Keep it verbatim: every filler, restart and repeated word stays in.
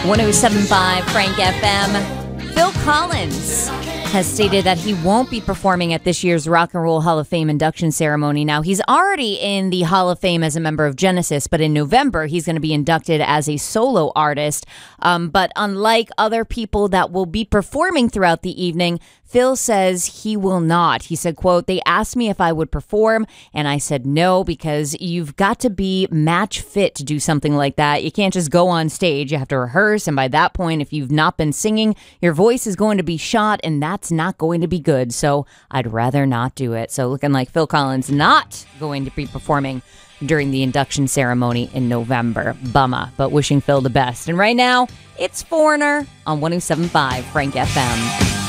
one oh seven point five Frank F M. Phil Collins has stated that he won't be performing at this year's Rock and Roll Hall of Fame induction ceremony. Now, he's already in the Hall of Fame as a member of Genesis, but in November, he's going to be inducted as a solo artist. Um, but unlike other people that will be performing throughout the evening, Phil says he will not. He said, quote, "They asked me if I would perform, and I said no, because you've got to be match fit to do something like that. You can't just go on stage. You have to rehearse, and by that point, if you've not been singing, your voice is going to be shot, and that's not going to be good. So I'd rather not do it." So looking like Phil Collins not going to be performing during the induction ceremony in November. Bummer, but wishing Phil the best. And right now, it's Foreigner on one oh seven point five Frank F M.